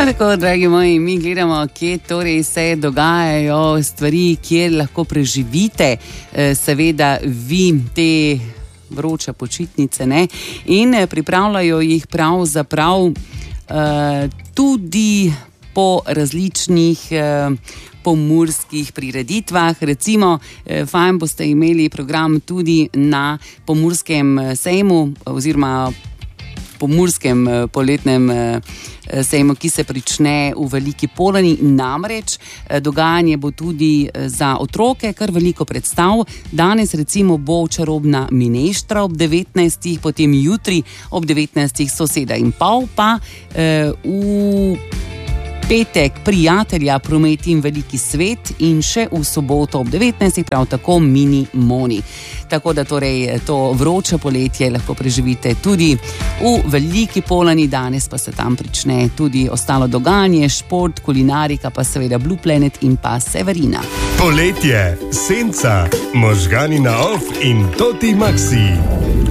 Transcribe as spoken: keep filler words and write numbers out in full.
Ja, tako, dragi moji, mi gledamo, kje torej se dogajajo stvari, kjer lahko preživite, seveda vi te vroče počitnice, ne? In pripravljajo jih pravzaprav tudi po različnih pomurskih prireditvah. Recimo, fajn boste imeli program tudi na Pomurskem sejmu oziroma Pomurskem poletnem sejmu, ki se prične v Veliki Polani. Namreč dogajanje bo tudi za otroke, kar veliko predstav. Danes recimo bo čarobna mineštra ob devetnajstih, potem jutri ob devetnajstih Soseda in pol, pa v petek Prijatelja, promet in veliki svet in še v soboto ob devetnajstih prav tako Mini Moni. Tako da torej to vroče poletje lahko preživite tudi v Veliki Polani, danes pa se tam prične tudi ostalo dogajanje, šport, kulinarika, pa seveda Blue Planet in pa Severina. Poletje, senca, možgani na off in Toti Maxi.